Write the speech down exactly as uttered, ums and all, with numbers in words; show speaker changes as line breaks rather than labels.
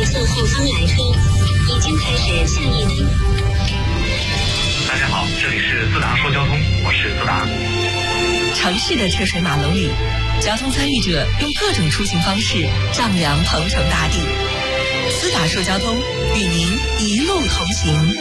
速后方来车已经开始向义宁。
大家好，这里是自达说交通，我是自达。
城市的车水马龙里，交通参与者用各种出行方式丈量鹏程大地。自达说交通，与您一路同行。